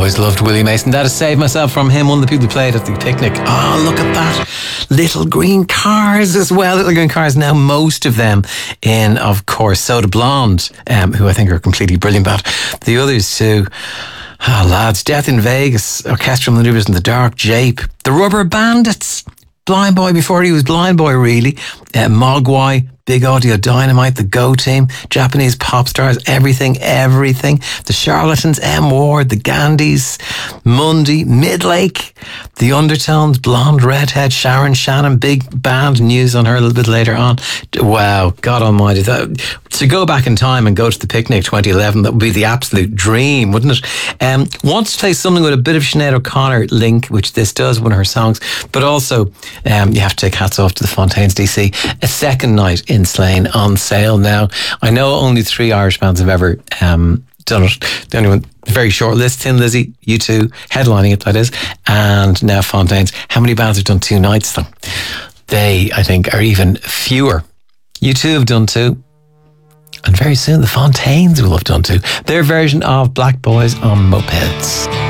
always loved Willie Mason. That has saved myself from him. One of the people who played at the picnic. Oh, look at that. Little green cars as well. Little green cars. Now most of them in, of course, Soda Blonde, who I think are completely brilliant. But the others too. Oh, lads. Death in Vegas. Orchestral Maneuvers in the Dark. Jape. The Rubber Bandits. Blind Boy before he was Blind Boy, really. Mogwai. Big Audio Dynamite, the Go Team, Japanese pop stars, everything. The Charlatans, M Ward, the Gandhis, Mundy, Midlake, the Undertones, Blonde Redhead, Sharon Shannon, big band news on her a little bit later on. Wow, God almighty. To go back in time and go to the picnic 2011, that would be the absolute dream, wouldn't it? Wants to play something with a bit of Sinead O'Connor link, which this does, one of her songs, but also you have to take hats off to the Fontaines DC. A second night in Slane on sale now. I know only 3 Irish bands have ever done it. The only one, very short list, Thin Lizzy, U2, headlining it, that is, and now Fontaines. How many bands have done 2 nights though? They, I think, are even fewer. U2 have done 2. And very soon the Fontaines will have done 2. Their version of Black Boys on Mopeds.